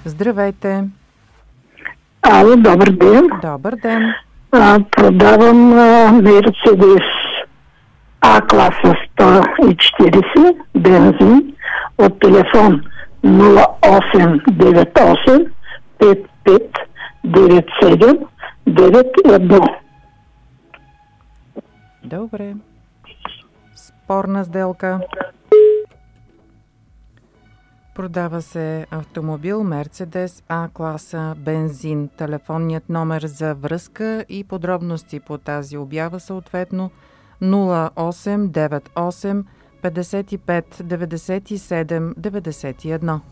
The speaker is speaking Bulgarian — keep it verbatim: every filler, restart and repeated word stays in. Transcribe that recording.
Здравейте! Ало, добър ден! Добър ден! А, продавам а, Мерцедес А-класа сто и четиридесет бензин от телефон нула осем девет осем пет пет девет седем девет едно. Добре. Спорна сделка. Продава се автомобил Мерцедес А-класа бензин. Телефонният номер за връзка и подробности по тази обява съответно нула осем девет осем петдесет и пет деветдесет и седем деветдесет и едно.